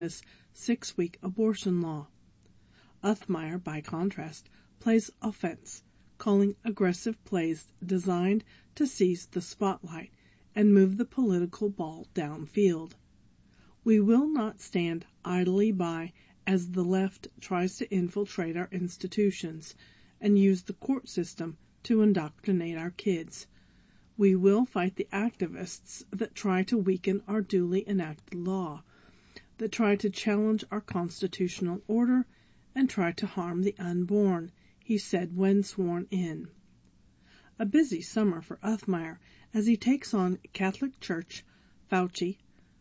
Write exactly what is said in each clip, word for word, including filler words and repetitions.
this six-week abortion law. Uthmeier, by contrast, plays offense, calling aggressive plays designed to seize the spotlight and move the political ball downfield. We will not stand idly by as the left tries to infiltrate our institutions and use the court system to indoctrinate our kids. We will fight the activists that try to weaken our duly enacted law, that try to challenge our constitutional order and try to harm the unborn, he said when sworn in. A busy summer for Uthmeier as he takes on Catholic Church, Fauci,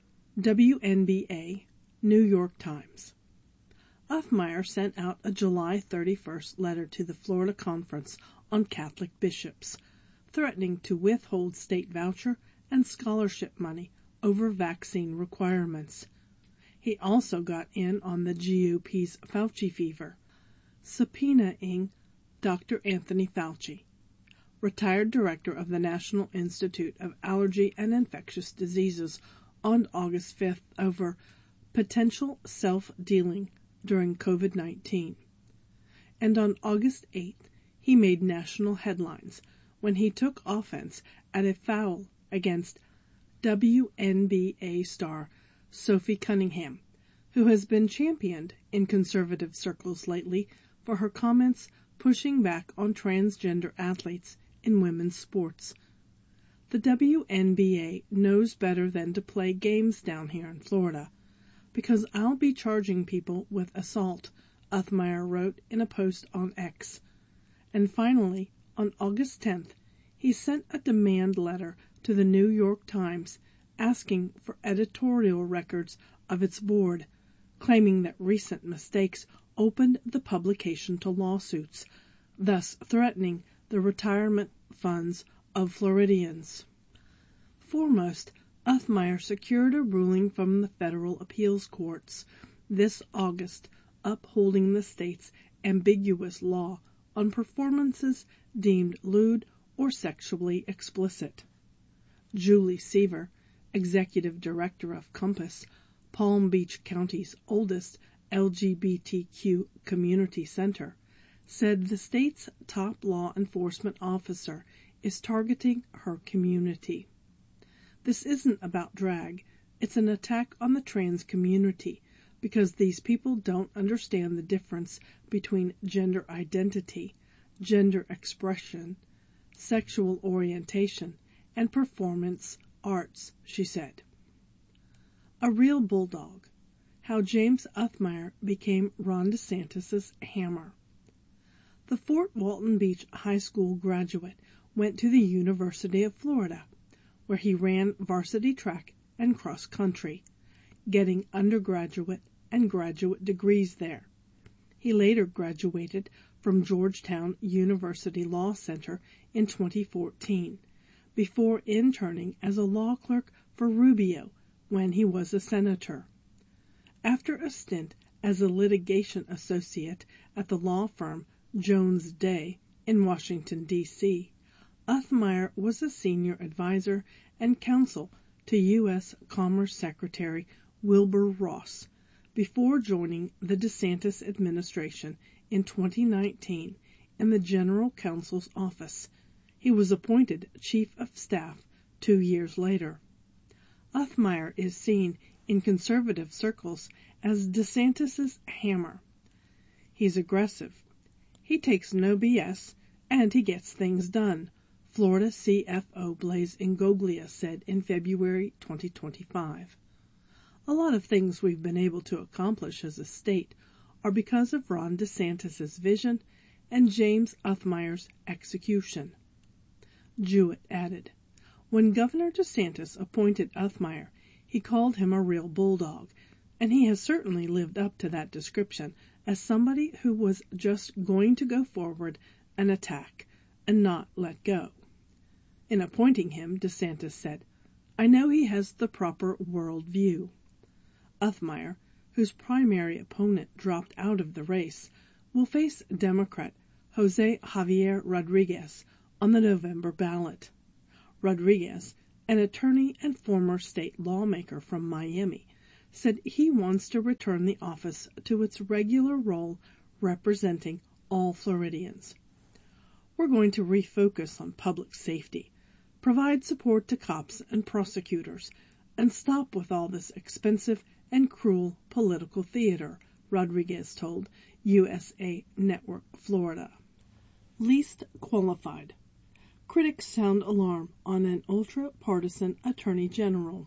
W N B A, New York Times. Uthmeier sent out a July thirty-first letter to the Florida Conference on Catholic Bishops, threatening to withhold state voucher and scholarship money over vaccine requirements. He also got in on the G O P's Fauci fever, subpoenaing Doctor Anthony Fauci, retired director of the National Institute of Allergy and Infectious Diseases, on August fifth over potential self-dealing during COVID nineteen. And on August eighth, he made national headlines when he took offense at a foul against W N B A star Sophie Cunningham, who has been championed in conservative circles lately for her comments pushing back on transgender athletes in women's sports. The W N B A knows better than to play games down here in Florida, because I'll be charging people with assault, Uthmeier wrote in a post on X. And finally, on August tenth, he sent a demand letter to the New York Times asking for editorial records of its board, claiming that recent mistakes opened the publication to lawsuits, thus threatening the retirement funds of Floridians. Foremost, Uthmeier secured a ruling from the federal appeals courts this August upholding the state's ambiguous law on performances deemed lewd or sexually explicit. Julie Seaver, executive director of Compass, Palm Beach County's oldest L G B T Q community center, said the state's top law enforcement officer is targeting her community. This isn't about drag, it's an attack on the trans community because these people don't understand the difference between gender identity, gender expression, sexual orientation, and performance arts, she said. A real bulldog. How James Uthmeier became Ron DeSantis' hammer. The Fort Walton Beach High School graduate went to the University of Florida, where he ran varsity track and cross country, getting undergraduate and graduate degrees there. He later graduated from Georgetown University Law Center in twenty fourteen, before interning as a law clerk for Rubio when he was a senator. After a stint as a litigation associate at the law firm Jones Day in Washington, D C, Uthmeier was a senior advisor and counsel to U S Commerce Secretary Wilbur Ross before joining the DeSantis administration in twenty nineteen in the General Counsel's office. He was appointed Chief of Staff two years later. Uthmeier is seen in conservative circles as DeSantis' hammer. He's aggressive. He takes no B S, and he gets things done, Florida C F O Blaise Ingoglia said in February twenty twenty-five. A lot of things we've been able to accomplish as a state are because of Ron DeSantis' vision and James Uthmeier's execution. Jewett added, when Governor DeSantis appointed Uthmeier, he called him a real bulldog, and he has certainly lived up to that description as somebody who was just going to go forward and attack and not let go. In appointing him, DeSantis said, I know he has the proper world view. Uthmeier, whose primary opponent dropped out of the race, will face Democrat Jose Javier Rodriguez on the November ballot. Rodriguez, an attorney and former state lawmaker from Miami, said he wants to return the office to its regular role representing all Floridians. We're going to refocus on public safety, provide support to cops and prosecutors, and stop with all this expensive and cruel political theater, Rodriguez told U S A Network Florida. Least qualified. Critics sound alarm on an ultra-partisan attorney general.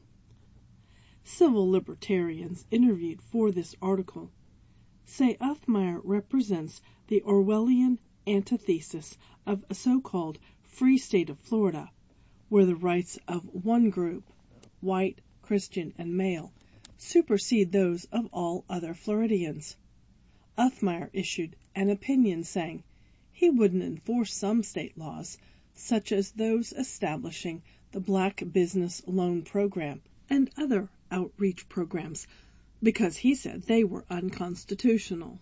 Civil libertarians interviewed for this article say Uthmire represents the Orwellian antithesis of a so-called free state of Florida, where the rights of one group, white, Christian, and male, supersede those of all other Floridians. Uthmire issued an opinion saying he wouldn't enforce some state laws, such as those establishing the Black Business Loan Program and other outreach programs, because he said they were unconstitutional.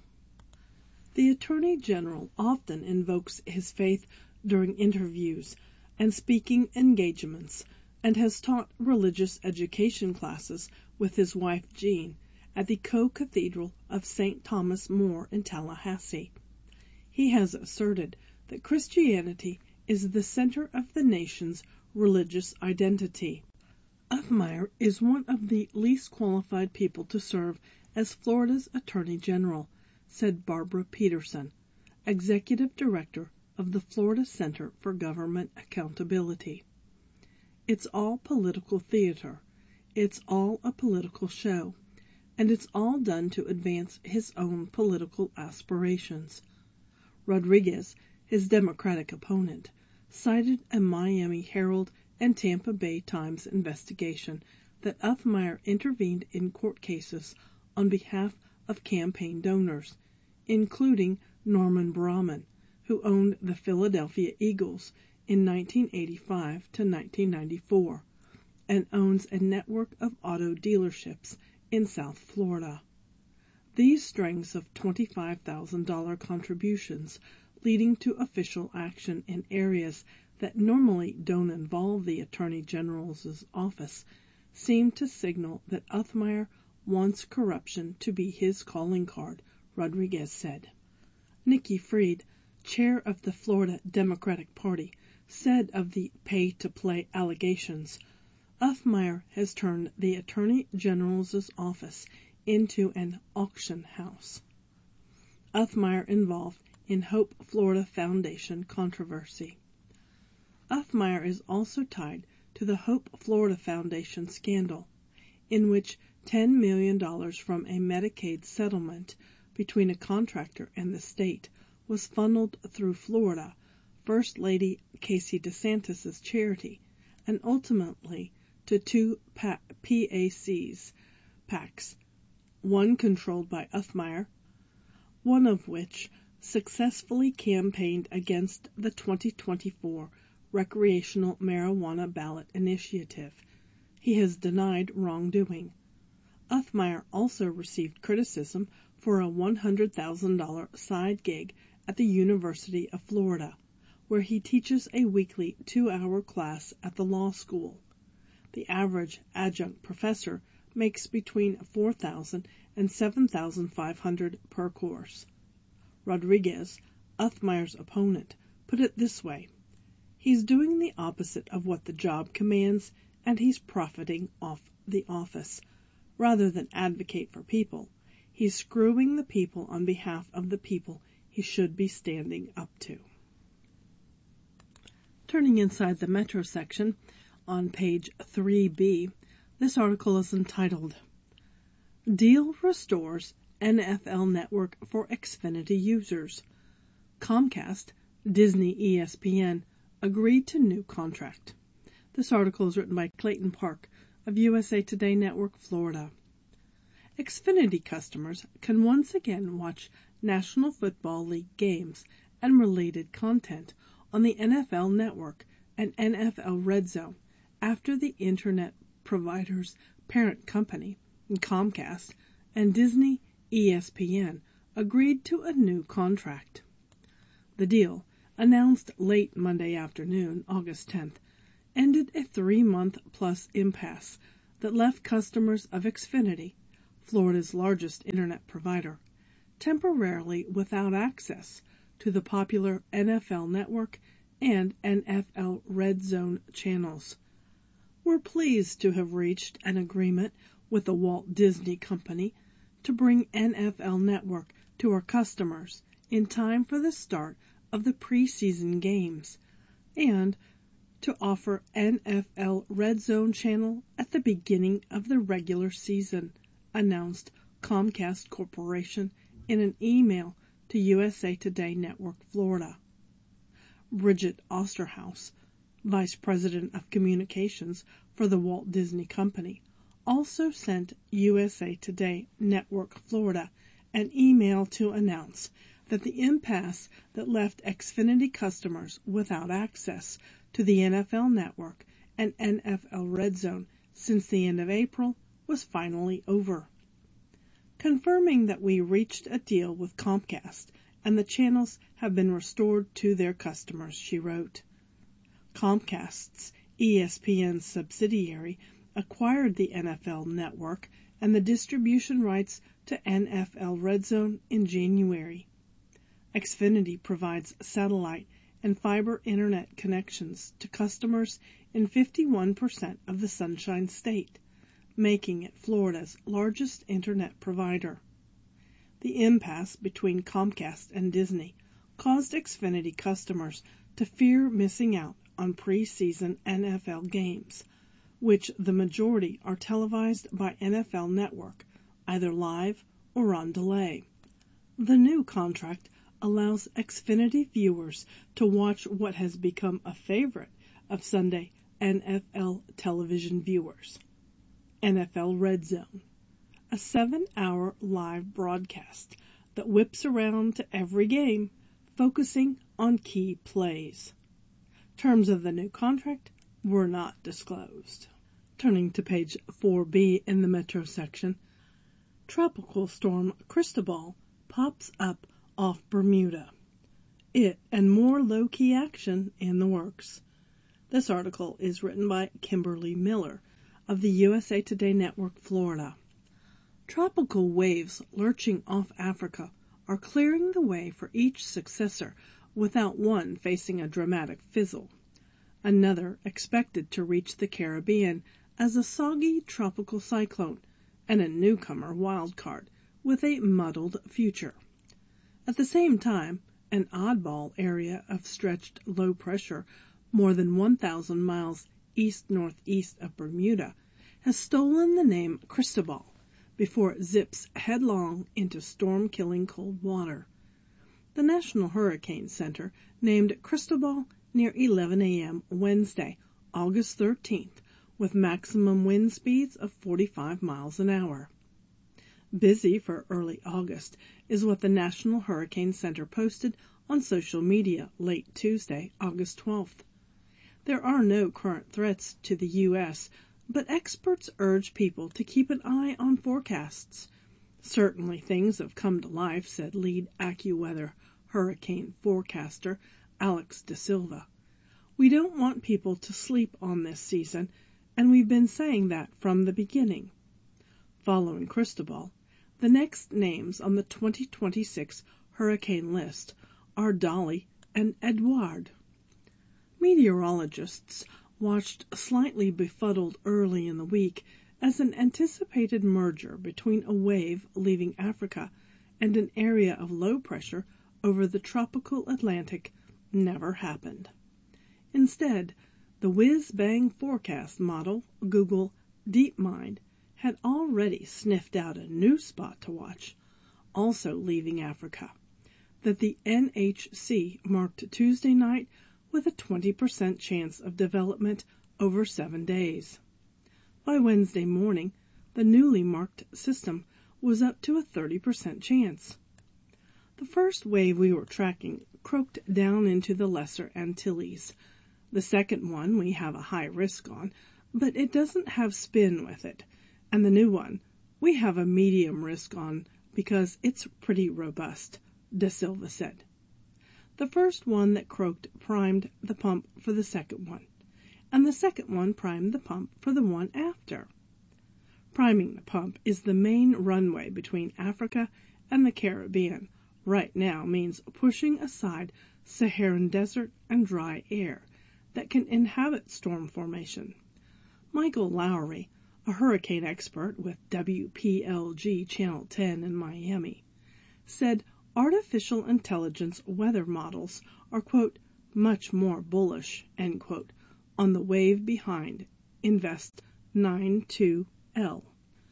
The Attorney General often invokes his faith during interviews and speaking engagements, and has taught religious education classes with his wife Jean at the Co-Cathedral of Saint Thomas More in Tallahassee. He has asserted that Christianity is the center of the nation's religious identity. Uthmire is one of the least qualified people to serve as Florida's Attorney General, said Barbara Peterson, Executive Director of the Florida Center for Government Accountability. It's all political theater. It's all a political show. And it's all done to advance his own political aspirations. Rodriguez, his Democratic opponent, cited a Miami Herald and Tampa Bay Times investigation that Uthmire intervened in court cases on behalf of campaign donors, including Norman Brahman, who owned the Philadelphia Eagles in nineteen eighty-five to nineteen ninety-four, and owns a network of auto dealerships in South Florida. These strings of twenty-five thousand dollars contributions leading to official action in areas that normally don't involve the Attorney General's office seem to signal that Uthmire wants corruption to be his calling card, Rodriguez said. Nikki Fried, chair of the Florida Democratic Party, said of the pay-to-play allegations, Uthmire has turned the Attorney General's office into an auction house. Uthmire involved in Hope Florida Foundation controversy. Uthmire is also tied to the Hope Florida Foundation scandal, in which ten million dollars from a Medicaid settlement between a contractor and the state was funneled through Florida First Lady Casey DeSantis' charity and ultimately to two P A Cs, PACs, one controlled by Uthmire, one of which successfully campaigned against the twenty twenty-four recreational marijuana ballot initiative. He has denied wrongdoing. Uthmire also received criticism for a one hundred thousand dollars side gig at the University of Florida, where he teaches a weekly two-hour class at the law school. The average adjunct professor makes between four thousand dollars and seven thousand five hundred dollars per course. Rodriguez, Uthmire's opponent, put it this way: he's doing the opposite of what the job commands, and he's profiting off the office. Rather than advocate for people, he's screwing the people on behalf of the people he should be standing up to. Turning inside the Metro section, on page three B, this article is entitled, Deal Restores N F L Network for Xfinity Users. Comcast, Disney E S P N, agreed to new contract. This article is written by Clayton Park of U S A Today Network, Florida. Xfinity customers can once again watch National Football League games and related content on the N F L Network and N F L Red Zone after the internet provider's parent company, Comcast, and Disney E S P N agreed to a new contract. The deal, announced late Monday afternoon, August tenth, ended a three-month-plus impasse that left customers of Xfinity Florida's largest internet provider, temporarily without access to the popular N F L Network and N F L Red Zone channels. We're pleased to have reached an agreement with the Walt Disney Company to bring N F L Network to our customers in time for the start of the preseason games, and to offer N F L Red Zone channel at the beginning of the regular season, announced Comcast Corporation in an email to U S A Today Network Florida. Bridget Osterhaus, Vice President of Communications for the Walt Disney Company, also sent U S A Today Network Florida an email to announce that the impasse that left Xfinity customers without access to the N F L Network and N F L Red Zone since the end of April was finally over. Confirming that we reached a deal with Comcast and the channels have been restored to their customers, she wrote. Comcast's E S P N subsidiary acquired the N F L Network and the distribution rights to N F L Red Zone in January. Xfinity provides satellite and fiber internet connections to customers in fifty-one percent of the Sunshine State, making it Florida's largest internet provider. The impasse between Comcast and Disney caused Xfinity customers to fear missing out on preseason N F L games, which the majority are televised by N F L Network, either live or on delay. The new contract allows Xfinity viewers to watch what has become a favorite of Sunday N F L television viewers, N F L Red Zone, a seven-hour live broadcast that whips around to every game, focusing on key plays. Terms of the new contract were not disclosed. Turning to page four B in the Metro section, Tropical Storm Cristobal pops up off Bermuda. It and more low-key action in the works. This article is written by Kimberly Miller of the U S A Today Network Florida. Tropical waves lurching off Africa are clearing the way for each successor without one facing a dramatic fizzle. Another expected to reach the Caribbean as a soggy tropical cyclone and a newcomer wildcard with a muddled future. At the same time, an oddball area of stretched low pressure more than one thousand miles east-northeast of Bermuda has stolen the name Cristobal before it zips headlong into storm-killing cold water. The National Hurricane Center named Cristobal near eleven a.m. Wednesday, August thirteenth, with maximum wind speeds of forty-five miles an hour. Busy for early August is what the National Hurricane Center posted on social media late Tuesday, August twelfth. There are no current threats to the U S, but experts urge people to keep an eye on forecasts. Certainly things have come to life, said lead AccuWeather hurricane forecaster Alex De Silva. We don't want people to sleep on this season, and we've been saying that from the beginning. Following Cristobal, the next names on the twenty twenty-six hurricane list are Dolly and Edouard. Meteorologists watched slightly befuddled early in the week as an anticipated merger between a wave leaving Africa and an area of low pressure over the tropical Atlantic never happened. Instead, the whiz-bang forecast model, Google DeepMind, had already sniffed out a new spot to watch, also leaving Africa, that the N H C marked Tuesday night with a twenty percent chance of development over seven days. By Wednesday morning, the newly marked system was up to a thirty percent chance. The first wave we were tracking croaked down into the Lesser Antilles. The second one we have a high risk on, but it doesn't have spin with it. And the new one we have a medium risk on because it's pretty robust, De Silva said. The first one that croaked primed the pump for the second one, and the second one primed the pump for the one after. Priming the pump is the main runway between Africa and the Caribbean. Right now means pushing aside Saharan desert and dry air that can inhabit storm formation. Michael Lowry, a hurricane expert with W P L G Channel ten in Miami, said artificial intelligence weather models are, quote, much more bullish, end quote, on the wave behind Invest nine two L.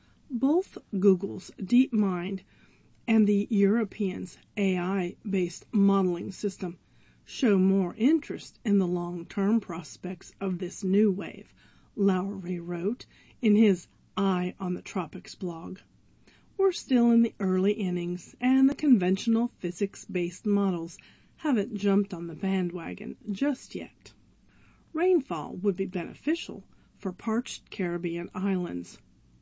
Both Google's DeepMind and the Europeans' A I-based modeling system show more interest in the long-term prospects of this new wave, Lowry wrote in his Eye on the Tropics blog. We're still in the early innings, and the conventional physics-based models haven't jumped on the bandwagon just yet. Rainfall would be beneficial for parched Caribbean islands.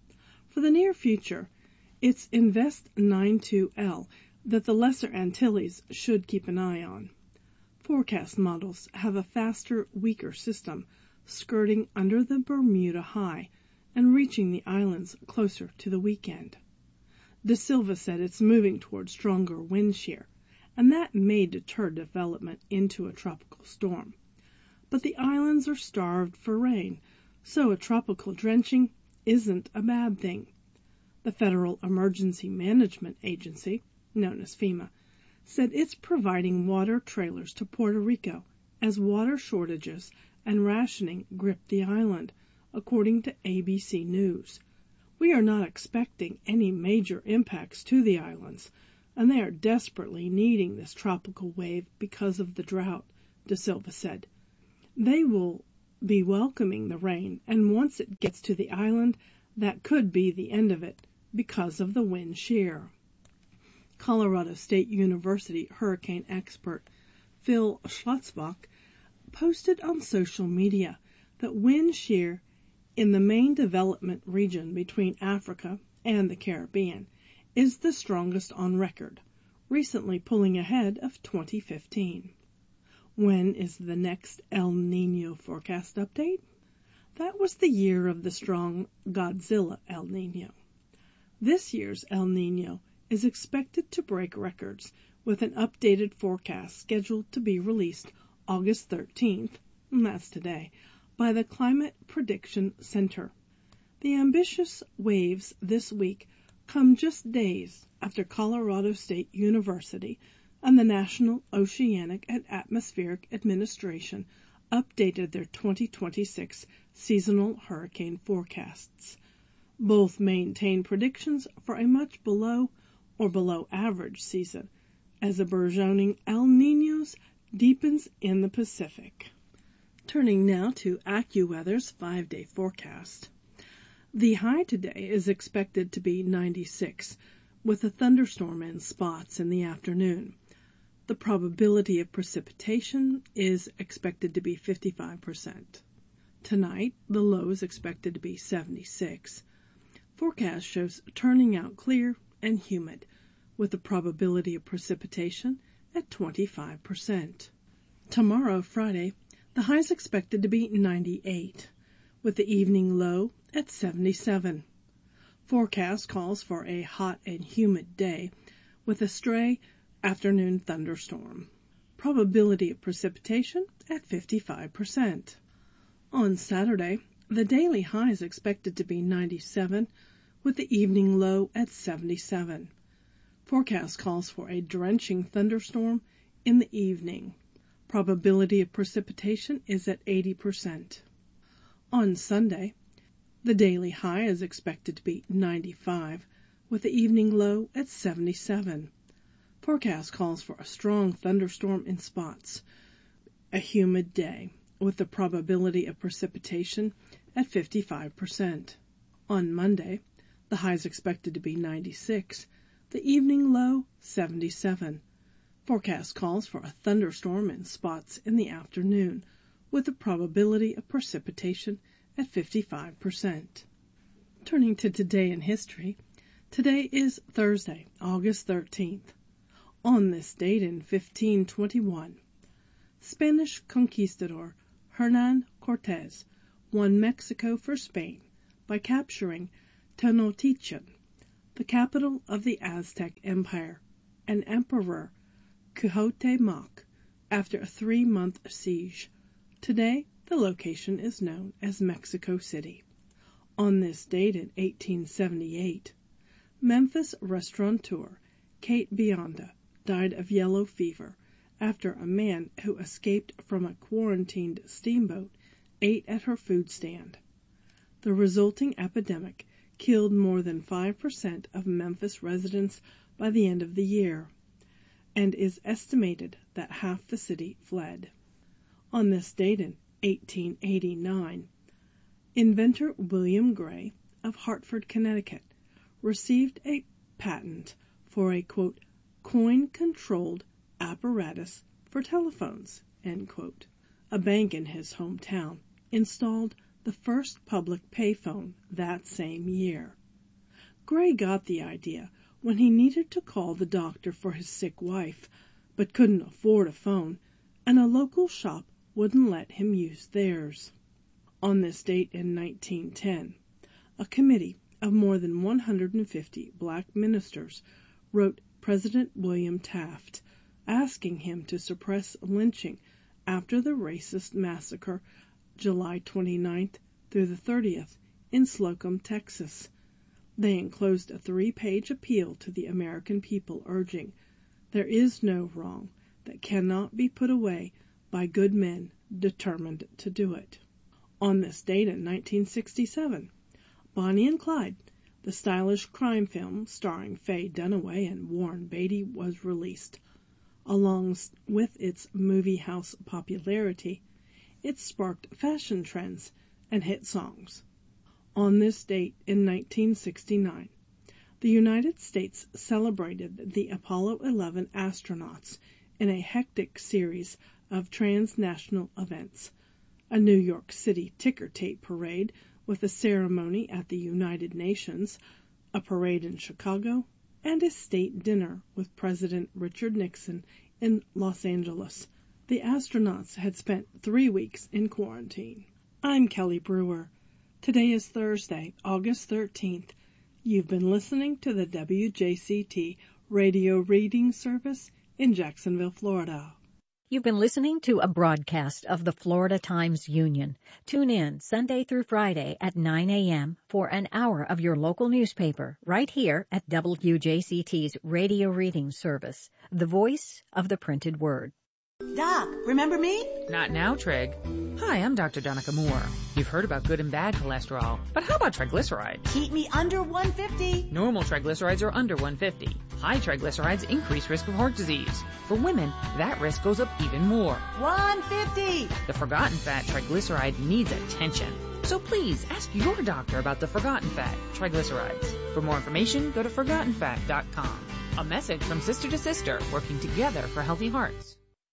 For the near future, it's Invest nine two L that the Lesser Antilles should keep an eye on. Forecast models have a faster, weaker system skirting under the Bermuda High and reaching the islands closer to the weekend. De Silva said it's moving toward stronger wind shear, and that may deter development into a tropical storm. But the islands are starved for rain, so a tropical drenching isn't a bad thing. The Federal Emergency Management Agency, known as FEMA, said it's providing water trailers to Puerto Rico as water shortages and rationing grip the island, according to A B C News. We are not expecting any major impacts to the islands, and they are desperately needing this tropical wave because of the drought, De Silva said. They will be welcoming the rain, and once it gets to the island, that could be the end of it because of the wind shear. Colorado State University hurricane expert Phil Schlotzbach posted on social media that wind shear in the main development region between Africa and the Caribbean is the strongest on record, recently pulling ahead of twenty fifteen. When is the next El Niño forecast update? That was the year of the strong Godzilla El Niño. This year's El Niño is expected to break records, with an updated forecast scheduled to be released August thirteenth, and that's today, by the Climate Prediction Center. The ambitious waves this week come just days after Colorado State University and the National Oceanic and Atmospheric Administration updated their twenty twenty-six seasonal hurricane forecasts. Both maintain predictions for a much below or below average season as a burgeoning El Niño deepens in the Pacific. Turning now to AccuWeather's five-day forecast. The high today is expected to be ninety-six, with a thunderstorm in spots in the afternoon. The probability of precipitation is expected to be fifty-five percent. Tonight, the low is expected to be seventy-six. Forecast shows turning out clear and humid, with the probability of precipitation at twenty-five percent. Tomorrow, Friday, the high is expected to be ninety-eight, with the evening low at seventy-seven. Forecast calls for a hot and humid day, with a stray afternoon thunderstorm. Probability of precipitation at fifty-five percent. On Saturday, the daily high is expected to be ninety-seven, with the evening low at seventy-seven. Forecast calls for a drenching thunderstorm in the evening. Probability of precipitation is at eighty percent. On Sunday, the daily high is expected to be ninety-five, with the evening low at seventy-seven. Forecast calls for a strong thunderstorm in spots. A humid day, with the probability of precipitation at fifty-five percent. On Monday, the high is expected to be ninety-six, the evening low seventy-seven. Forecast calls for a thunderstorm in spots in the afternoon, with the probability of precipitation at fifty-five percent. Turning to today in history, today is Thursday, August thirteenth. On this date in fifteen twenty-one, Spanish conquistador Hernán Cortés won Mexico for Spain by capturing Tenochtitlan, the capital of the Aztec Empire, and Emperor Cuauhtémoc after a three-month siege. Today, the location is known as Mexico City. On this date in eighteen seventy-eight, Memphis restaurateur Kate Bionda died of yellow fever after a man who escaped from a quarantined steamboat ate at her food stand. The resulting epidemic killed more than five percent of Memphis residents by the end of the year, and is estimated that half the city fled. On this date in eighteen eighty-nine, inventor William Gray of Hartford, Connecticut, received a patent for a, quote, coin-controlled apparatus for telephones, end quote. A bank in his hometown installed the first public payphone that same year. Gray got the idea when he needed to call the doctor for his sick wife, but couldn't afford a phone, and a local shop wouldn't let him use theirs. On this date in nineteen ten, a committee of more than one hundred fifty black ministers wrote President William Taft, asking him to suppress lynching after the racist massacre July twenty-ninth through the thirtieth in Slocum, Texas. They enclosed a three-page appeal to the American people urging, "There is no wrong that cannot be put away by good men determined to do it." On this date in nineteen sixty-seven, Bonnie and Clyde, the stylish crime film starring Faye Dunaway and Warren Beatty, was released. Along with its movie house popularity, it sparked fashion trends and hit songs. On this date in nineteen sixty-nine, the United States celebrated the Apollo eleven astronauts in a hectic series of transnational events. A New York City ticker tape parade with a ceremony at the United Nations, a parade in Chicago, and a state dinner with President Richard Nixon in Los Angeles. The astronauts had spent three weeks in quarantine. I'm Kelly Brewer. Today is Thursday, August thirteenth. You've been listening to the W J C T radio reading service in Jacksonville, Florida. You've been listening to a broadcast of the Florida Times Union. Tune in Sunday through Friday at nine a.m. for an hour of your local newspaper right here at W J C T's radio reading service, the voice of the printed word. Doc, remember me? Not now, Trig. Hi, I'm Doctor Donica Moore. You've heard about good and bad cholesterol, but how about triglycerides? Keep me under one fifty. Normal triglycerides are under one fifty. High triglycerides increase risk of heart disease. For women, that risk goes up even more. one fifty. The forgotten fat triglyceride needs attention. So please ask your doctor about the forgotten fat triglycerides. For more information, go to forgotten fat dot com. A message from Sister to Sister, working together for healthy hearts.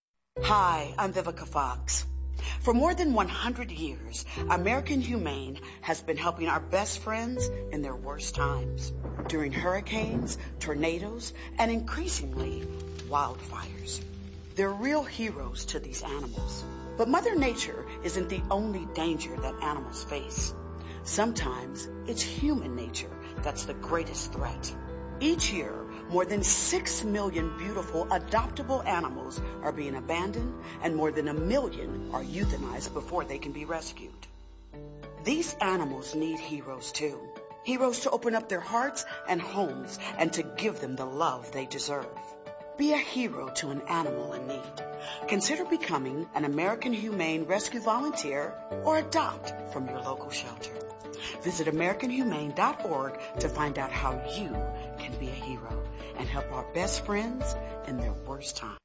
Hi, I'm Vivica Fox. For more than one hundred years, American Humane has been helping our best friends in their worst times, during hurricanes, tornadoes, and increasingly, wildfires. They're real heroes to these animals. But Mother Nature isn't the only danger that animals face. Sometimes it's human nature that's the greatest threat. Each year, more than six million beautiful adoptable animals are being abandoned, and more than a million are euthanized before they can be rescued. These animals need heroes too. Heroes to open up their hearts and homes and to give them the love they deserve. Be a hero to an animal in need. Consider becoming an American Humane Rescue Volunteer or adopt from your local shelter. Visit American Humane dot org to find out how you can be a hero and help our best friends in their worst time.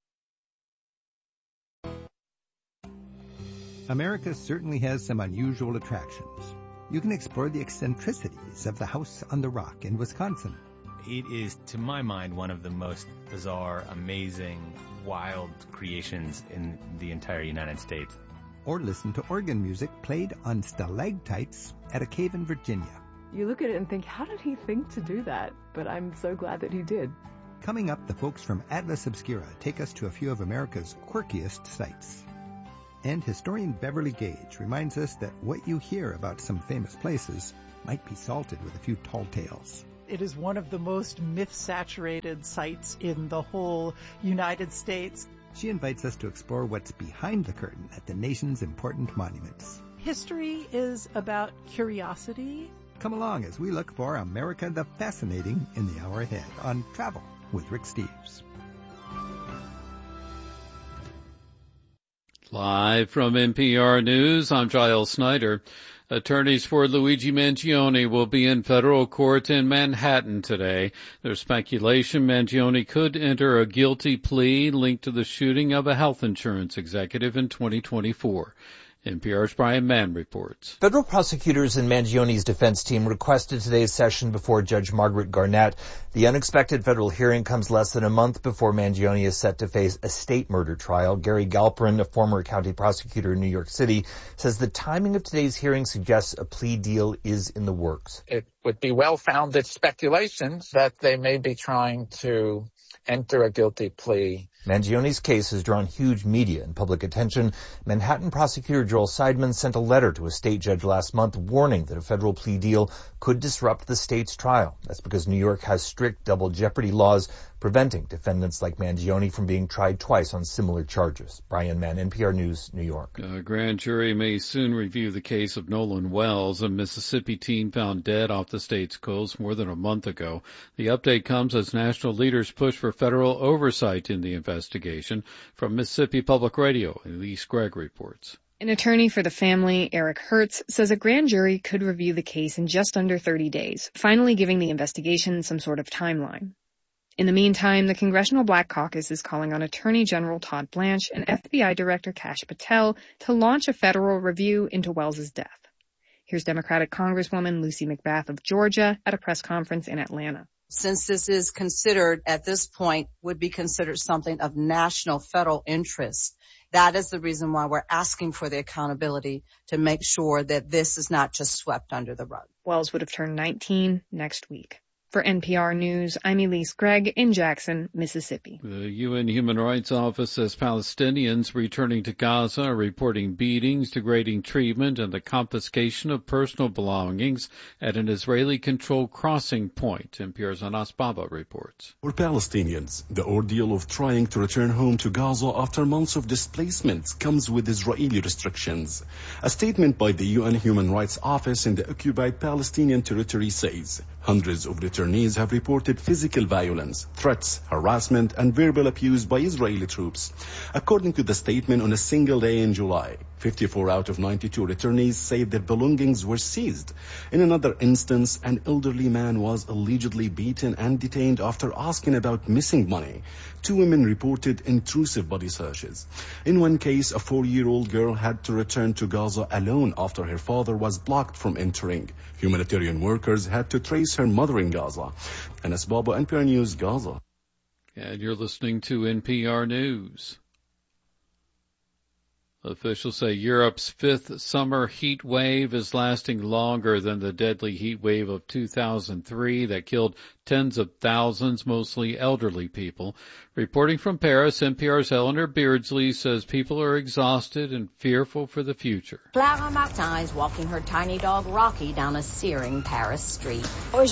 America certainly has some unusual attractions. You can explore the eccentricities of the House on the Rock in Wisconsin. It is, to my mind, one of the most bizarre, amazing, wild creations in the entire United States. Or listen to organ music played on stalactites at a cave in Virginia. You look at it and think, how did he think to do that? But I'm so glad that he did. Coming up, the folks from Atlas Obscura take us to a few of America's quirkiest sites. And historian Beverly Gage reminds us that what you hear about some famous places might be salted with a few tall tales. It is one of the most myth-saturated sites in the whole United States. She invites us to explore what's behind the curtain at the nation's important monuments. History is about curiosity. Come along as we look for America the Fascinating in the hour ahead on Travel with Rick Steves. Live from N P R News, I'm Giles Snyder. Attorneys for Luigi Mangione will be in federal court in Manhattan today. There's speculation Mangione could enter a guilty plea linked to the shooting of a health insurance executive in twenty twenty-four. N P R's Brian Mann reports. Federal prosecutors and Mangione's defense team requested today's session before Judge Margaret Garnett. The unexpected federal hearing comes less than a month before Mangione is set to face a state murder trial. Gary Galperin, a former county prosecutor in New York City, says the timing of today's hearing suggests a plea deal is in the works. It would be well-founded speculation that they may be trying to enter a guilty plea. Mangione's case has drawn huge media and public attention. Manhattan prosecutor Joel Seidman sent a letter to a state judge last month warning that a federal plea deal could disrupt the state's trial. That's because New York has strict double jeopardy laws preventing defendants like Mangione from being tried twice on similar charges. Brian Mann, N P R News, New York. A grand jury may soon review the case of Nolan Wells, a Mississippi teen found dead off the state's coast more than a month ago. The update comes as national leaders push for federal oversight in the investigation. From Mississippi Public Radio, Elise Gregg reports. An attorney for the family, Eric Hertz, says a grand jury could review the case in just under thirty days, finally giving the investigation some sort of timeline. In the meantime, the Congressional Black Caucus is calling on Attorney General Todd Blanche and F B I Director Kash Patel to launch a federal review into Wells's death. Here's Democratic Congresswoman Lucy McBath of Georgia at a press conference in Atlanta. Since this is considered, at this point, would be considered something of national federal interest, that is the reason why we're asking for the accountability to make sure that this is not just swept under the rug. Wells would have turned nineteen next week. For N P R News, I'm Elise Gregg in Jackson, Mississippi. The U N Human Rights Office says Palestinians returning to Gaza are reporting beatings, degrading treatment, and the confiscation of personal belongings at an Israeli-controlled crossing point. N P R's Anas Baba reports. For Palestinians, the ordeal of trying to return home to Gaza after months of displacement comes with Israeli restrictions. A statement by the U N Human Rights Office in the occupied Palestinian territory says hundreds of returnees have reported physical violence, threats, harassment, and verbal abuse by Israeli troops. According to the statement, on a single day in July, fifty-four out of ninety-two returnees say their belongings were seized. In another instance, an elderly man was allegedly beaten and detained after asking about missing money. Two women reported intrusive body searches. In one case, a four-year-old girl had to return to Gaza alone after her father was blocked from entering. Humanitarian workers had to trace her mother in Gaza. Anas Baba, N P R News, Gaza. And you're listening to N P R News. Officials say Europe's fifth summer heat wave is lasting longer than the deadly heat wave of two thousand three that killed tens of thousands, mostly elderly people. Reporting from Paris, N P R's Eleanor Beardsley says people are exhausted and fearful for the future. Clara Martin is walking her tiny dog Rocky down a searing Paris street. I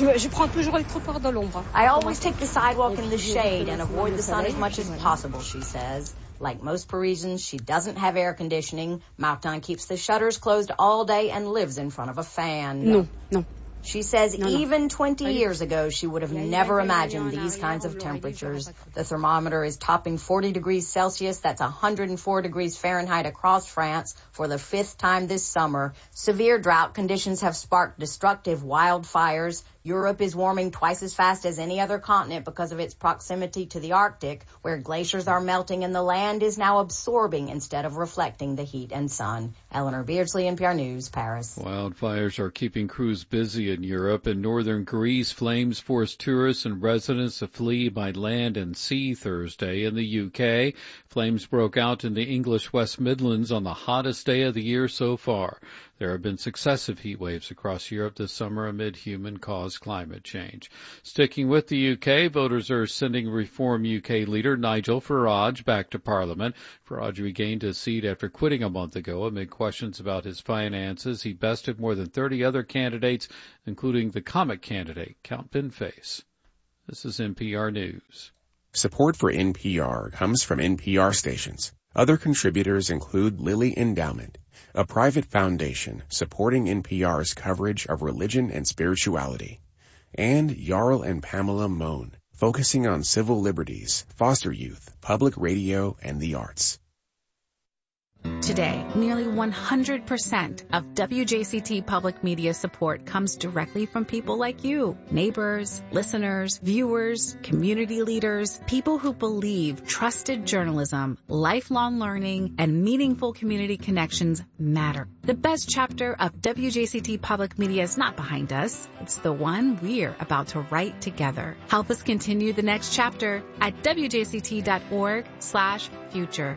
always take the sidewalk in the shade and avoid the sun as much as possible, she says. Like most Parisians, she doesn't have air conditioning. Martin keeps the shutters closed all day and lives in front of a fan. No, no. She says no, no. even twenty years ago, she would have never imagined these kinds of temperatures. The thermometer is topping forty degrees Celsius. That's one hundred four degrees Fahrenheit across France for the fifth time this summer. Severe drought conditions have sparked destructive wildfires. Europe is warming twice as fast as any other continent because of its proximity to the Arctic, where glaciers are melting and the land is now absorbing instead of reflecting the heat and sun. Eleanor Beardsley, N P R News, Paris. Wildfires are keeping crews busy in Europe. In northern Greece, flames forced tourists and residents to flee by land and sea Thursday. In the U K, flames broke out in the English West Midlands on the hottest day of the year so far. There have been successive heat waves across Europe this summer amid human-caused climate change. Sticking with the U K, voters are sending Reform U K leader Nigel Farage back to Parliament. Farage regained his seat after quitting a month ago amid questions about his finances. He bested more than thirty other candidates, including the comic candidate, Count Pinface. This is N P R News. Support for N P R comes from N P R stations. Other contributors include Lilly Endowment, a private foundation supporting N P R's coverage of religion and spirituality, and Jarl and Pamela Mohn, focusing on civil liberties, foster youth, public radio, and the arts. Today, nearly one hundred percent of W J C T public media support comes directly from people like you. Neighbors, listeners, viewers, community leaders, people who believe trusted journalism, lifelong learning, and meaningful community connections matter. The best chapter of W J C T public media is not behind us. It's the one we're about to write together. Help us continue the next chapter at W J C T dot org slash future.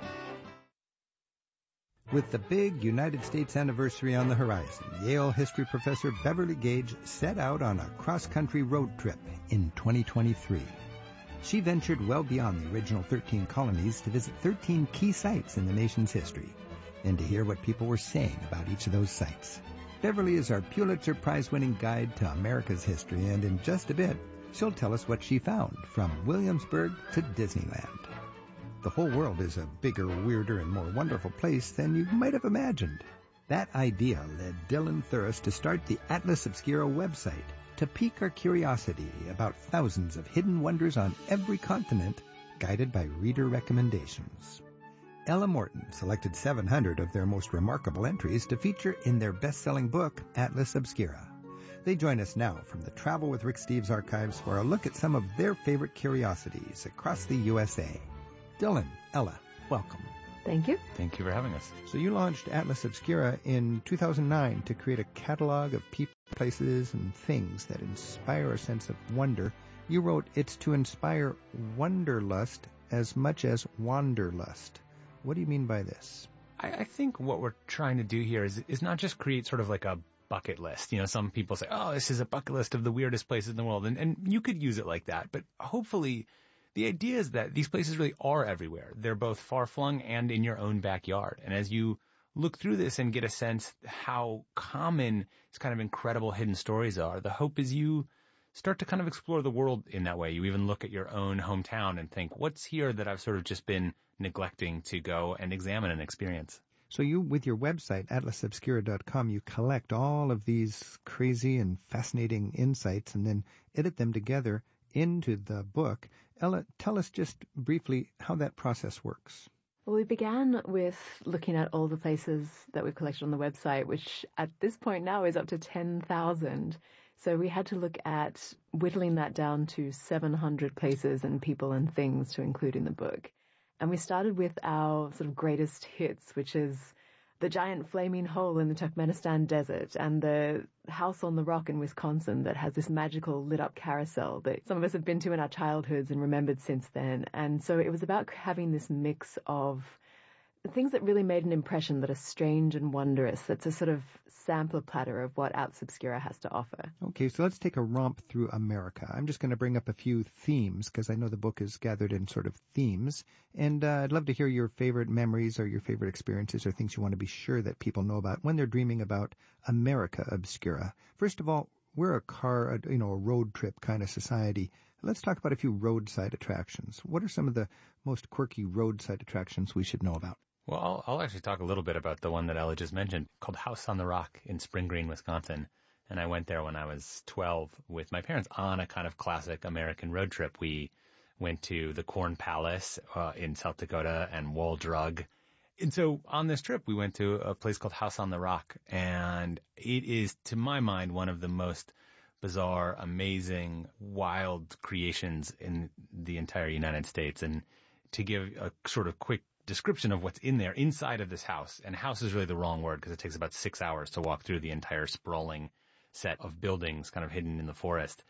With the big United States anniversary on the horizon, Yale history professor Beverly Gage set out on a cross-country road trip in twenty twenty-three. She ventured well beyond the original thirteen colonies to visit thirteen key sites in the nation's history, and to hear what people were saying about each of those sites. Beverly is our Pulitzer Prize-winning guide to America's history, and in just a bit, she'll tell us what she found from Williamsburg to Disneyland. The whole world is a bigger, weirder, and more wonderful place than you might have imagined. That idea led Dylan Thuras to start the Atlas Obscura website to pique our curiosity about thousands of hidden wonders on every continent, guided by reader recommendations. Ella Morton selected seven hundred of their most remarkable entries to feature in their best-selling book, Atlas Obscura. They join us now from the Travel with Rick Steves archives for a look at some of their favorite curiosities across the U S A. Dylan, Ella, welcome. Thank you. Thank you for having us. So you launched Atlas Obscura in two thousand nine to create a catalog of people, places, and things that inspire a sense of wonder. You wrote, it's to inspire wanderlust as much as wanderlust. What do you mean by this? I, I think what we're trying to do here is, is not just create sort of like a bucket list. You know, some people say, oh, this is a bucket list of the weirdest places in the world. And, and you could use it like that. But hopefully the idea is that these places really are everywhere. They're both far-flung and in your own backyard. And as you look through this and get a sense how common these kind of incredible hidden stories are, the hope is you start to kind of explore the world in that way. You even look at your own hometown and think, what's here that I've sort of just been neglecting to go and examine and experience? So you, with your website, atlas obscura dot com, you collect all of these crazy and fascinating insights and then edit them together into the book. Ella, tell us just briefly how that process works. Well, we began with looking at all the places that we've collected on the website, which at this point now is up to ten thousand. So we had to look at whittling that down to seven hundred places and people and things to include in the book. And we started with our sort of greatest hits, which is the giant flaming hole in the Turkmenistan desert and the house on the rock in Wisconsin that has this magical lit-up carousel that some of us have been to in our childhoods and remembered since then. And so it was about having this mix of things that really made an impression, that are strange and wondrous. That's a sort of sampler platter of what Atlas Obscura has to offer. Okay, so let's take a romp through America. I'm just going to bring up a few themes because I know the book is gathered in sort of themes. And uh, I'd love to hear your favorite memories or your favorite experiences or things you want to be sure that people know about when they're dreaming about America Obscura. First of all, we're a car, a, you know, a road trip kind of society. Let's talk about a few roadside attractions. What are some of the most quirky roadside attractions we should know about? Well, I'll, I'll actually talk a little bit about the one that Ella just mentioned called House on the Rock in Spring Green, Wisconsin. And I went there when I was twelve with my parents on a kind of classic American road trip. We went to the Corn Palace uh, in South Dakota and Wall Drug. And so on this trip, we went to a place called House on the Rock. And it is, to my mind, one of the most bizarre, amazing, wild creations in the entire United States. And to give a sort of quick description of what's in there inside of this house, and house is really the wrong word because it takes about six hours to walk through the entire sprawling set of buildings kind of hidden in the forest.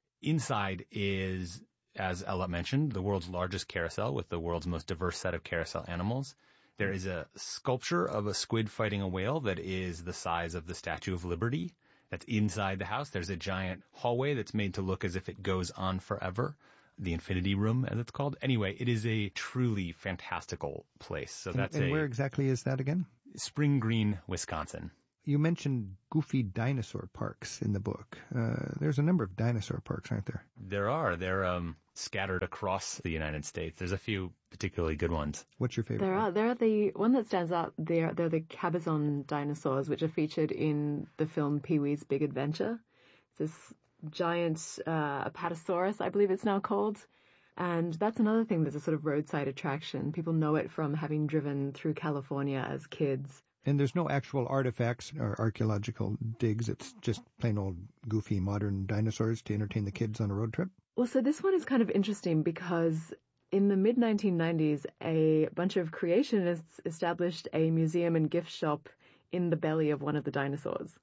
Inside is, as Ella mentioned, the world's largest carousel with the world's most diverse set of carousel animals. There is a sculpture of a squid fighting a whale that is the size of the Statue of Liberty. That's inside the house. There's a giant hallway that's made to look as if it goes on forever. The Infinity Room, as it's called. Anyway, it is a truly fantastical place. So and, that's and a where exactly is that again? Spring Green, Wisconsin. You mentioned goofy dinosaur parks in the book. Uh, there's a number of dinosaur parks, aren't there? There are. They're um, scattered across the United States. There's a few particularly good ones. What's your favorite? There are. There are the one that stands out. There, they're the Cabazon dinosaurs, which are featured in the film Pee-wee's Big Adventure. It's this giant uh, Apatosaurus, I believe it's now called. And that's another thing that's a sort of roadside attraction. People know it from having driven through California as kids. And there's no actual artifacts or archaeological digs. It's just plain old goofy modern dinosaurs to entertain the kids on a road trip? Well, so this one is kind of interesting because in the mid nineteen nineties, a bunch of creationists established a museum and gift shop in the belly of one of the dinosaurs.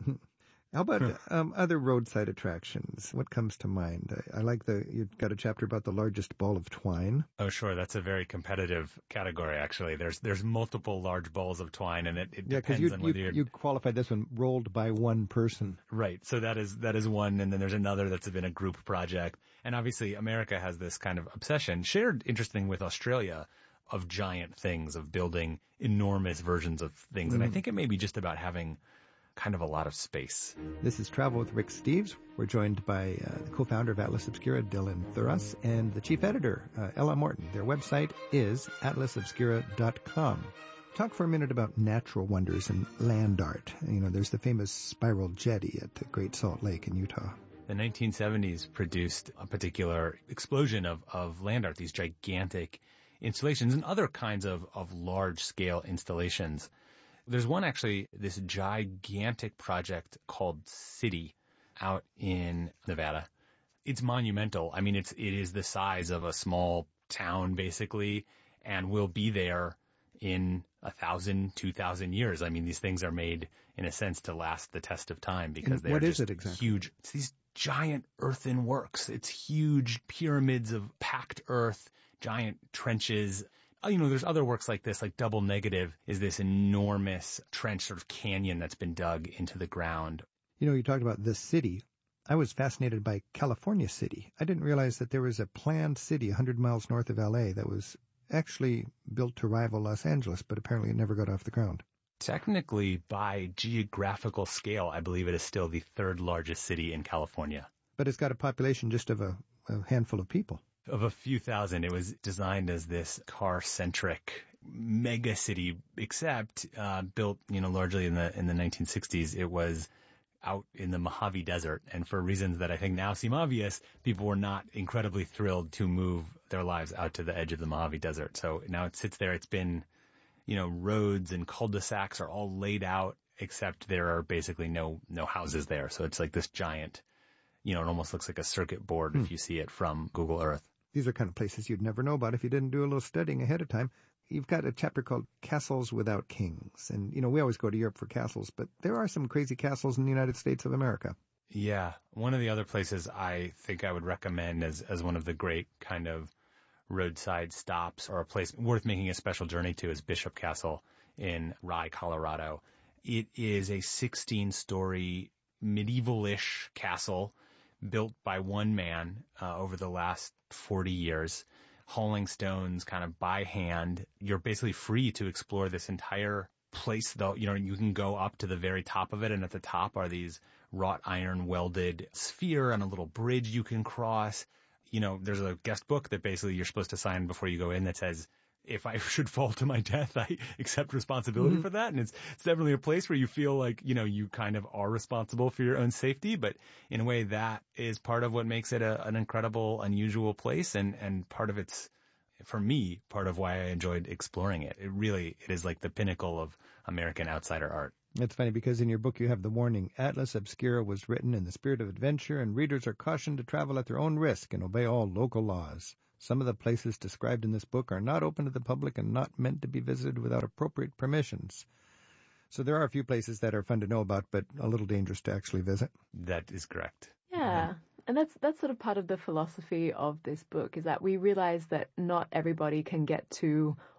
How about um, other roadside attractions? What comes to mind? I, I like the, you've got a chapter about the largest ball of twine. Oh, sure. That's a very competitive category, actually. There's there's multiple large balls of twine, and it, it yeah, depends you, on whether you, you're... you qualified this one, rolled by one person. Right. So that is that is one, and then there's another that's been a group project. And obviously, America has this kind of obsession, shared, interesting, with Australia, of giant things, of building enormous versions of things. Mm-hmm. And I think it may be just about having kind of a lot of space. This is Travel with Rick Steves. We're joined by uh, the co-founder of Atlas Obscura, Dylan Thuras, and the chief editor, uh, Ella Morton. Their website is atlas obscura dot com. Talk for a minute about natural wonders and land art. You know, there's the famous spiral jetty at the Great Salt Lake in Utah. The nineteen seventies produced a particular explosion of, of land art, these gigantic installations and other kinds of, of large-scale installations. There's one, actually, this gigantic project called City out in Nevada. It's monumental. I mean, it's, it is the size of a small town, basically, and will be there in a thousand, two thousand years. I mean, these things are made, in a sense, to last the test of time because they're just it exactly? huge. It's these giant earthen works. It's huge pyramids of packed earth, giant trenches. You know, there's other works like this, like Double Negative is this enormous trench, sort of canyon that's been dug into the ground. You know, you talked about this city. I was fascinated by California City. I didn't realize that there was a planned city one hundred miles north of L A that was actually built to rival Los Angeles, but apparently it never got off the ground. Technically, by geographical scale, I believe it is still the third largest city in California. But it's got a population just of a, a handful of people. Of a few thousand. It was designed as this car-centric mega city, except uh, built, you know, largely in the in the nineteen sixties. It was out in the Mojave Desert, and for reasons that I think now seem obvious, people were not incredibly thrilled to move their lives out to the edge of the Mojave Desert. So now it sits there. It's been, you know, roads and cul-de-sacs are all laid out, except there are basically no no houses there. So it's like this giant, you know, it almost looks like a circuit board hmm. if you see it from Google Earth. These are kind of places you'd never know about if you didn't do a little studying ahead of time. You've got a chapter called Castles Without Kings. And, you know, we always go to Europe for castles, but there are some crazy castles in the United States of America. Yeah. One of the other places I think I would recommend as, as one of the great kind of roadside stops or a place worth making a special journey to is Bishop Castle in Rye, Colorado. It is a sixteen-story medieval-ish castle built by one man uh, over the last forty years, hauling stones kind of by hand. You're basically free to explore this entire place, though. You know, you can go up to the very top of it, and at the top are these wrought iron welded sphere and a little bridge you can cross. You know, there's a guest book that basically you're supposed to sign before you go in that says, if I should fall to my death, I accept responsibility mm-hmm. for that. And it's, it's definitely a place where you feel like, you know, you kind of are responsible for your own safety. But in a way, that is part of what makes it a, an incredible, unusual place. And, and part of it's, for me, part of why I enjoyed exploring it. It really, it is like the pinnacle of American outsider art. It's funny because in your book you have the warning, Atlas Obscura was written in the spirit of adventure and readers are cautioned to travel at their own risk and obey all local laws. Some of the places described in this book are not open to the public and not meant to be visited without appropriate permissions. So there are a few places that are fun to know about, but a little dangerous to actually visit. That is correct. Yeah. And that's that's sort of part of the philosophy of this book, is that we realize that not everybody can get to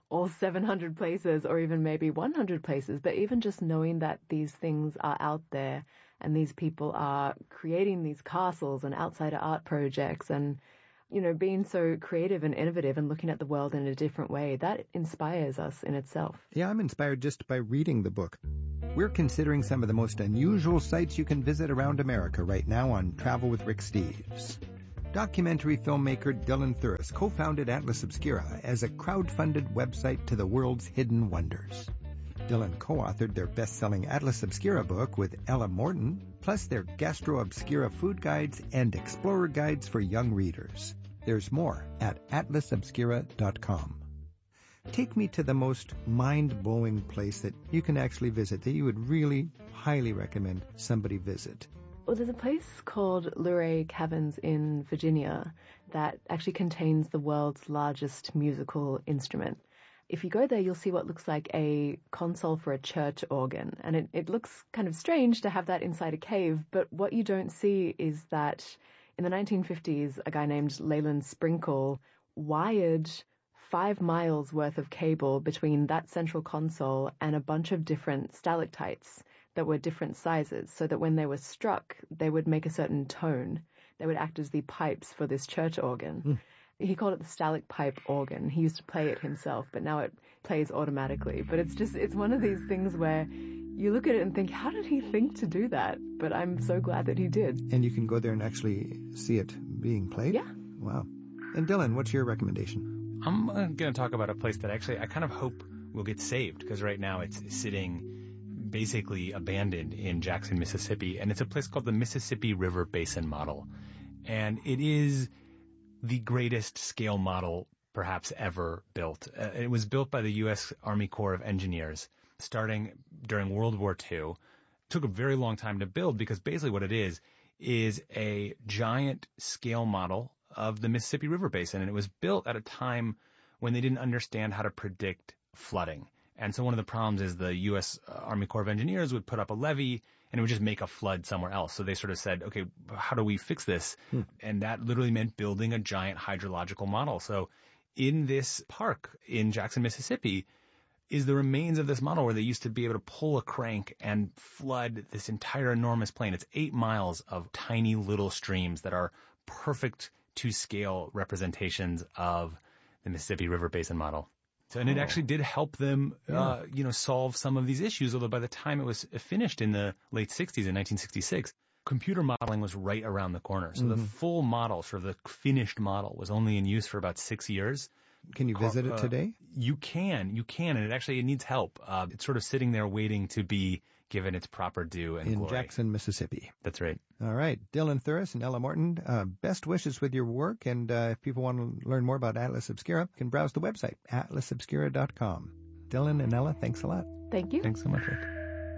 all seven hundred places or even maybe one hundred places, but even just knowing that these things are out there and these people are creating these castles and outsider art projects and, you know, being so creative and innovative and looking at the world in a different way, that inspires us in itself. Yeah, I'm inspired just by reading the book. We're considering some of the most unusual sites you can visit around America right now on Travel with Rick Steves. Documentary filmmaker Dylan Thuras co-founded Atlas Obscura as a crowd-funded website to the world's hidden wonders. Dylan co-authored their best-selling Atlas Obscura book with Ella Morton, plus their Gastro Obscura food guides and explorer guides for young readers. There's more at atlas obscura dot com. Take me to the most mind-blowing place that you can actually visit, that you would really highly recommend somebody visit. Well, there's a place called Luray Caverns in Virginia that actually contains the world's largest musical instrument. If you go there, you'll see what looks like a console for a church organ. And it, it looks kind of strange to have that inside a cave, but what you don't see is that in the nineteen fifties, a guy named Leland Sprinkle wired five miles worth of cable between that central console and a bunch of different stalactites that were different sizes, so that when they were struck, they would make a certain tone. They would act as the pipes for this church organ. Mm. He called it the stalacpipe organ. He used to play it himself, but now it plays automatically. But it's just, it's one of these things where you look at it and think, how did he think to do that? But I'm so glad that he did. And you can go there and actually see it being played? Yeah. Wow. And Dylan, what's your recommendation? I'm uh, going to talk about a place that actually I kind of hope will get saved, because right now it's sitting basically abandoned in Jackson, Mississippi, and it's a place called the Mississippi River Basin Model. And it is the greatest scale model perhaps ever built. Uh, it was built by the U S Army Corps of Engineers starting during World War Two. It took a very long time to build because basically what it is is a giant scale model of the Mississippi River Basin, and it was built at a time when they didn't understand how to predict flooding. And so one of the problems is the U S Army Corps of Engineers would put up a levee and it would just make a flood somewhere else. So they sort of said, okay, how do we fix this? Hmm. And that literally meant building a giant hydrological model. So in this park in Jackson, Mississippi, is the remains of this model where they used to be able to pull a crank and flood this entire enormous plain. It's eight miles of tiny little streams that are perfect to scale representations of the Mississippi River Basin model. So, and it actually did help them, yeah. uh, you know, solve some of these issues, although by the time it was finished in the late sixties, in nineteen sixty-six, computer modeling was right around the corner. So mm-hmm. the full model, sort of the finished model, was only in use for about six years. Can you visit it today? Uh, you can, you can, and it actually it needs help. Uh, it's sort of sitting there waiting to be given its proper due and in glory. Jackson, Mississippi. That's right. All right, Dylan Thuras and Ella Morton, uh, best wishes with your work, and uh, if people want to learn more about Atlas Obscura, you can browse the website, atlas obscura dot com. Dylan and Ella, thanks a lot. Thank you. Thanks so much, Rick.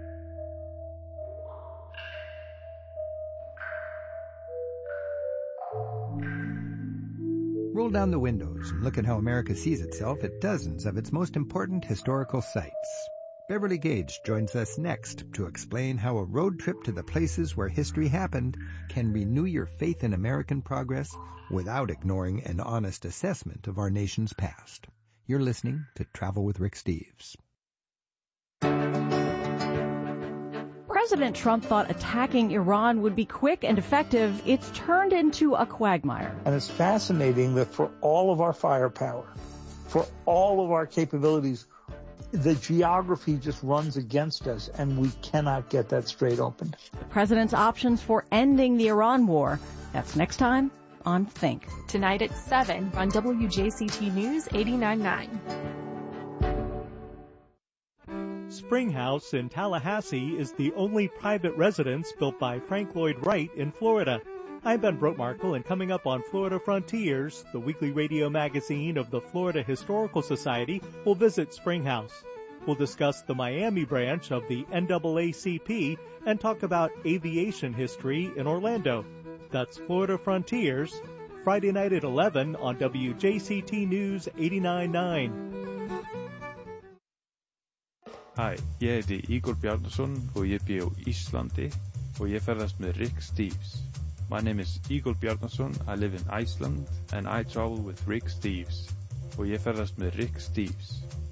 Roll down the windows and look at how America sees itself at dozens of its most important historical sites. Beverly Gage joins us next to explain how a road trip to the places where history happened can renew your faith in American progress without ignoring an honest assessment of our nation's past. You're listening to Travel with Rick Steves. President Trump thought attacking Iran would be quick and effective. It's turned into a quagmire. And it's fascinating that for all of our firepower, for all of our capabilities, the geography just runs against us, and we cannot get that straight opened. The president's options for ending the Iran war. That's next time on Think. Tonight at seven on W J C T News eighty-nine point nine. Spring House in Tallahassee is the only private residence built by Frank Lloyd Wright in Florida. I'm Ben Brotemarkle, and coming up on Florida Frontiers, the weekly radio magazine of the Florida Historical Society, will visit Spring House. We'll discuss the Miami branch of the N double A C P and talk about aviation history in Orlando. That's Florida Frontiers, Friday night at eleven on W J C T News eighty-nine point nine. Hej, jeg heter Igor Bjarnason, og jeg bor i Íslandi, og jeg ferðast med Rick Steves. My name is Igor Bjarnason, I live in Iceland, and I travel with Rick Steves, og ég ferðast með Rick Steves.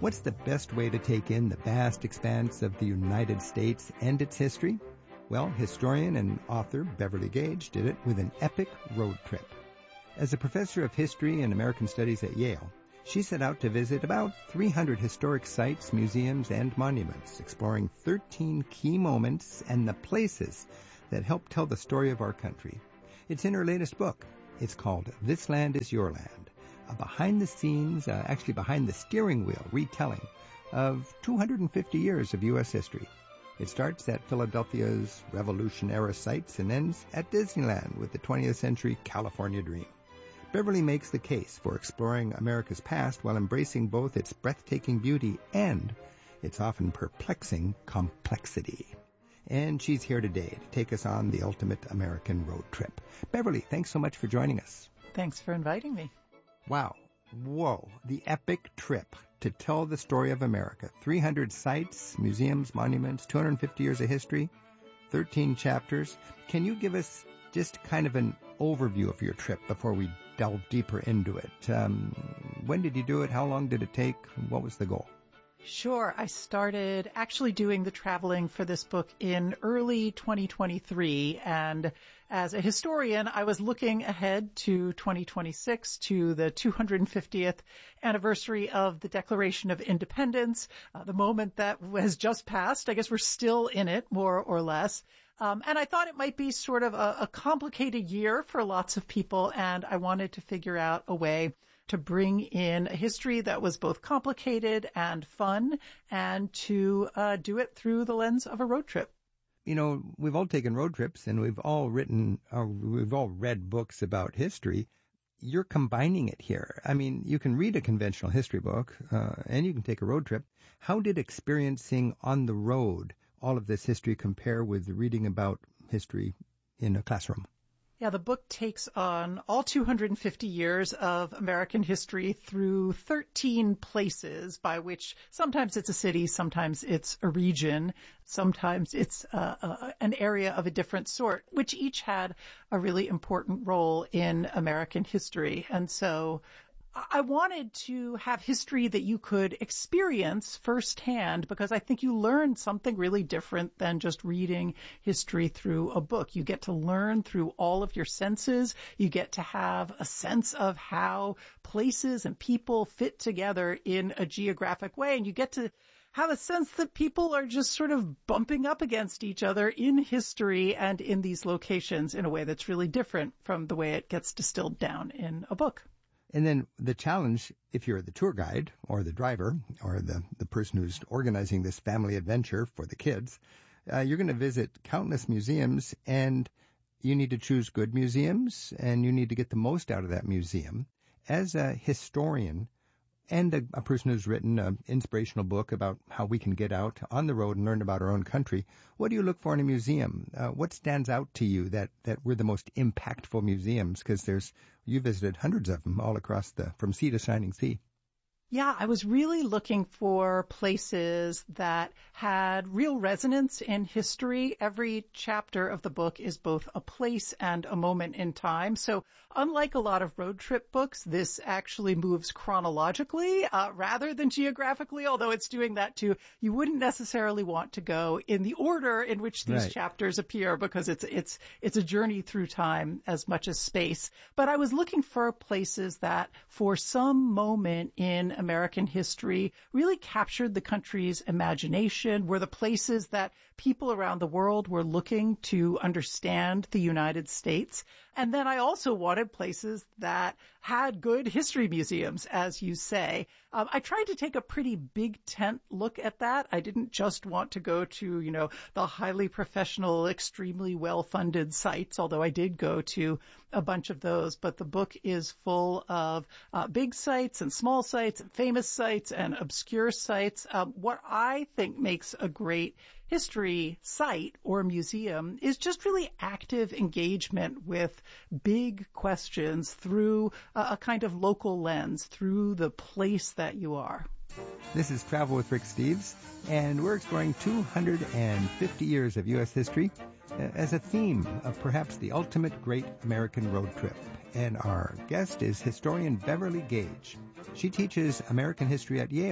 What's the best way to take in the vast expanse of the United States and its history? Well, historian and author Beverly Gage did it with an epic road trip. As a professor of history and American studies at Yale, she set out to visit about three hundred historic sites, museums, and monuments, exploring thirteen key moments and the places that help tell the story of our country. It's in her latest book. It's called This Land is Your Land, a behind-the-scenes, uh, actually behind-the-steering-wheel retelling of two hundred fifty years of U S history. It starts at Philadelphia's Revolution-era sites and ends at Disneyland with the twentieth century California dream. Beverly makes the case for exploring America's past while embracing both its breathtaking beauty and its often perplexing complexity. And she's here today to take us on the ultimate American road trip. Beverly, thanks so much for joining us. Thanks for inviting me. Wow. Whoa. The epic trip to tell the story of America. three hundred sites, museums, monuments, two hundred fifty years of history, thirteen chapters. Can you give us just kind of an overview of your trip before we delve deeper into it? Um, when did you do it? How long did it take? What was the goal? Sure. I started actually doing the traveling for this book in early twenty twenty-three. And as a historian, I was looking ahead to twenty twenty-six, to the two hundred fiftieth anniversary of the Declaration of Independence, uh, the moment that has just passed. I guess we're still in it, more or less. Um, and I thought it might be sort of a, a complicated year for lots of people, and I wanted to figure out a way to bring in a history that was both complicated and fun, and to uh, do it through the lens of a road trip. You know, we've all taken road trips, and we've all written, or we've all read books about history. You're combining it here. I mean, you can read a conventional history book, uh, and you can take a road trip. How did experiencing on the road all of this history compare with reading about history in a classroom? Yeah, the book takes on all two hundred fifty years of American history through thirteen places, by which sometimes it's a city, sometimes it's a region, sometimes it's uh, uh, an area of a different sort, which each had a really important role in American history. And so I wanted to have history that you could experience firsthand, because I think you learn something really different than just reading history through a book. You get to learn through all of your senses. You get to have a sense of how places and people fit together in a geographic way, and you get to have a sense that people are just sort of bumping up against each other in history and in these locations in a way that's really different from the way it gets distilled down in a book. And then the challenge, if you're the tour guide or the driver or the, the person who's organizing this family adventure for the kids, uh, you're going to visit countless museums, and you need to choose good museums, and you need to get the most out of that museum. As a historian and a, a person who's written an inspirational book about how we can get out on the road and learn about our own country, what do you look for in a museum? Uh, what stands out to you that, that were the most impactful museums? Because there's you visited hundreds of them all across the from sea to shining sea. Yeah, I was really looking for places that had real resonance in history. Every chapter of the book is both a place and a moment in time. So unlike a lot of road trip books, this actually moves chronologically uh, rather than geographically, although it's doing that too. You wouldn't necessarily want to go in the order in which these right. chapters appear, because it's it's it's a journey through time as much as space. But I was looking for places that for some moment in American history really captured the country's imagination, were the places that people around the world were looking to understand the United States. And then I also wanted places that had good history museums, as you say. Um, I tried to take a pretty big tent look at that. I didn't just want to go to, you know, the highly professional, extremely well-funded sites, although I did go to a bunch of those. But the book is full of uh, big sites and small sites and famous sites and obscure sites. Um, what I think makes a great history site or museum is just really active engagement with big questions through a, a kind of local lens, through the place that you are. This is Travel with Rick Steves, and we're exploring two hundred fifty years of U S history as a theme of perhaps the ultimate great American road trip. And our guest is historian Beverly Gage. She teaches American history at Yale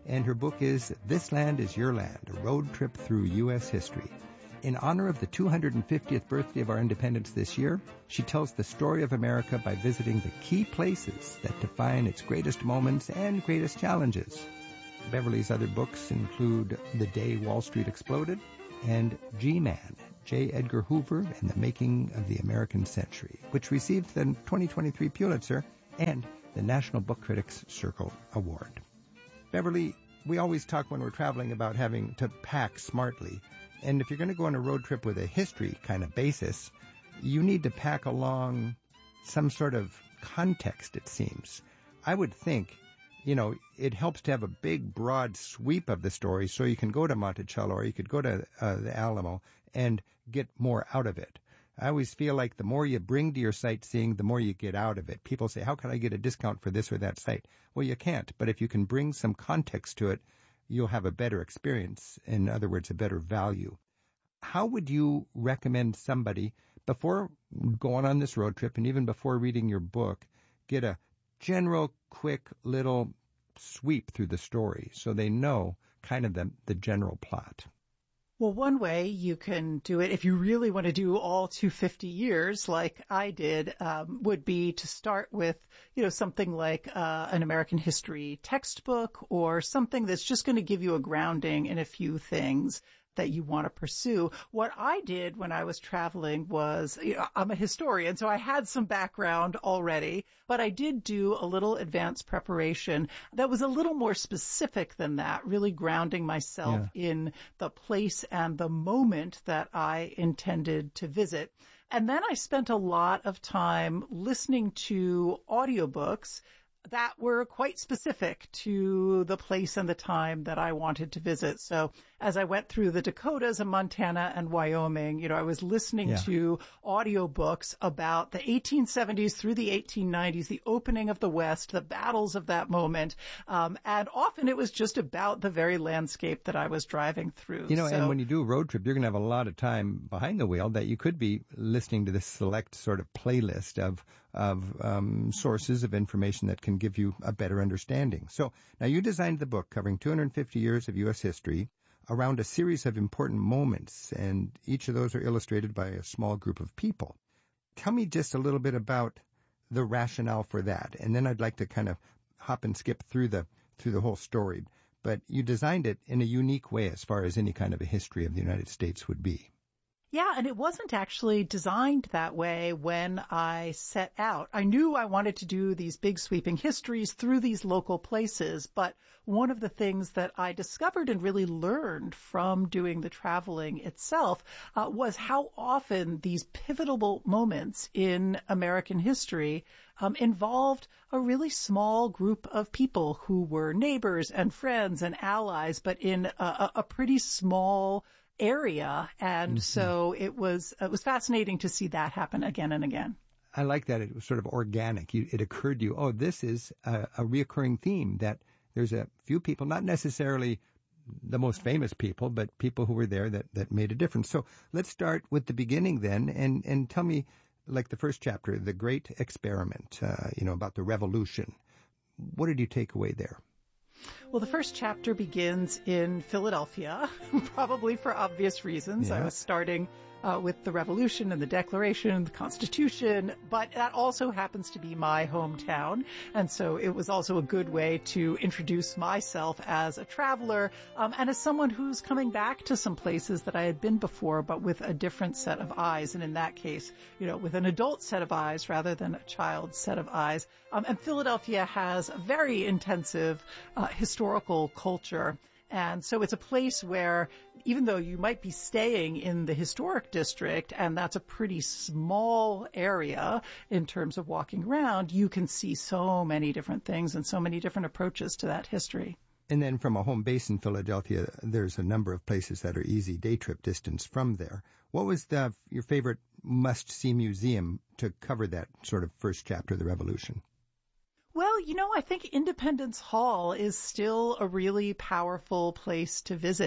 and her book is This Land is Your Land, a road trip through U S history. In honor of the two hundred fiftieth birthday of our independence this year, she tells the story of America by visiting the key places that define its greatest moments and greatest challenges. Beverly's other books include The Day Wall Street Exploded and G-Man, J. Edgar Hoover and the Making of the American Century, which received the twenty twenty-three Pulitzer and the National Book Critics Circle Award. Beverly, we always talk when we're traveling about having to pack smartly. And if you're going to go on a road trip with a history kind of basis, you need to pack along some sort of context, it seems. I would think, you know, it helps to have a big, broad sweep of the story so you can go to Monticello or you could go to uh, the Alamo and get more out of it. I always feel like the more you bring to your sightseeing, the more you get out of it. People say, how can I get a discount for this or that site? Well, you can't. But if you can bring some context to it, you'll have a better experience. In other words, a better value. How would you recommend somebody, before going on this road trip and even before reading your book, get a general, quick little sweep through the story so they know kind of the, the general plot? Well, one way you can do it, if you really want to do all two hundred fifty years like I did, um, would be to start with, you know, something like uh, an American history textbook or something that's just going to give you a grounding in a few things that you want to pursue. What I did when I was traveling was, you know, I'm a historian, so I had some background already, but I did do a little advanced preparation that was a little more specific than that, really grounding myself yeah. in the place and the moment that I intended to visit. And then I spent a lot of time listening to audiobooks that were quite specific to the place and the time that I wanted to visit. So as I went through the Dakotas and Montana and Wyoming, you know, I was listening yeah. to audiobooks about the eighteen seventies through the eighteen nineties, the opening of the West, the battles of that moment. Um, and often it was just about the very landscape that I was driving through. You know, so, and when you do a road trip, you're going to have a lot of time behind the wheel that you could be listening to this select sort of playlist of of um, sources of information that can give you a better understanding. So now you designed the book covering two hundred fifty years of U S history around a series of important moments, and each of those are illustrated by a small group of people. Tell me just a little bit about the rationale for that, and then I'd like to kind of hop and skip through the through the whole story. But you designed it in a unique way as far as any kind of a history of the United States would be. Yeah, and it wasn't actually designed that way when I set out. I knew I wanted to do these big sweeping histories through these local places, but one of the things that I discovered and really learned from doing the traveling itself uh, was how often these pivotal moments in American history um, involved a really small group of people who were neighbors and friends and allies, but in a, a pretty small area. And mm-hmm. so it was, it was fascinating to see that happen again and again. I like that. It was sort of organic. You, it occurred to you, oh, this is a, a reoccurring theme, that there's a few people, not necessarily the most famous people, but people who were there that, that made a difference. So let's start with the beginning then, and, and tell me, like the first chapter, The Great Experiment, uh, you know, about the revolution. What did you take away there? Well, the first chapter begins in Philadelphia, probably for obvious reasons. Yeah. I was starting uh, with the Revolution and the Declaration, the Constitution, but that also happens to be my hometown. And so it was also a good way to introduce myself as a traveler um, and as someone who's coming back to some places that I had been before, but with a different set of eyes. And in that case, you know, with an adult set of eyes rather than a child's set of eyes. Um, and Philadelphia has a very intensive uh, historical culture. And so it's a place where, even though you might be staying in the historic district, and that's a pretty small area in terms of walking around, you can see so many different things and so many different approaches to that history. And then from a home base in Philadelphia, there's a number of places that are easy day trip distance from there. What was the your favorite must-see museum to cover that sort of first chapter of the Revolution? Well, you know, I think Independence Hall is still a really powerful place to visit.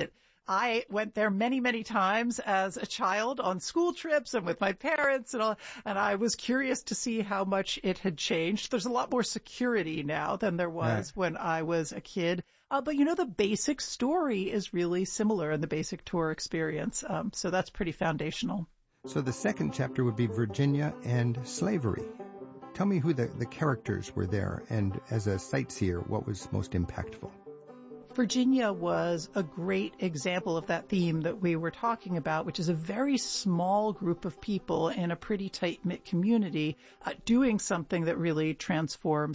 I went there many, many times as a child on school trips and with my parents and all, and I was curious to see how much it had changed. There's a lot more security now than there was right. when I was a kid. Uh, but, you know, the basic story is really similar in the basic tour experience. Um, so that's pretty foundational. So the second chapter would be Virginia and slavery. Tell me who the, the characters were there, and as a sightseer, what was most impactful? Virginia was a great example of that theme that we were talking about, which is a very small group of people in a pretty tight-knit community uh, doing something that really transforms